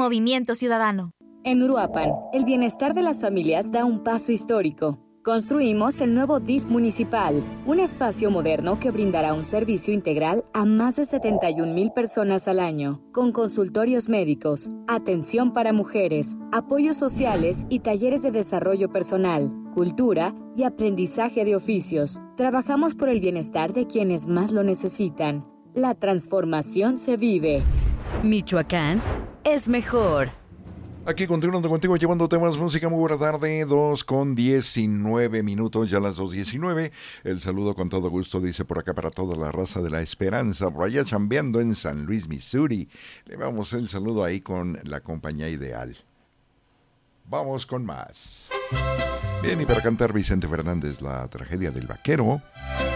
Movimiento Ciudadano. En Uruapan, el bienestar de las familias da un paso histórico. Construimos el nuevo DIF municipal, un espacio moderno que brindará un servicio integral a más de 71,000 personas al año, con consultorios médicos, atención para mujeres, apoyos sociales y talleres de desarrollo personal, cultura y aprendizaje de oficios. Trabajamos por el bienestar de quienes más lo necesitan. La transformación se vive. Michoacán es mejor. Aquí continuando contigo, llevando temas, música. Muy buena tarde, 2:19, ya las 2:19. El saludo con todo gusto, dice por acá, para toda la raza de la esperanza, por allá chambeando en San Luis, Missouri. Le damos el saludo ahí con la compañía ideal. Vamos con más. Bien, y para cantar Vicente Fernández, La tragedia del vaquero.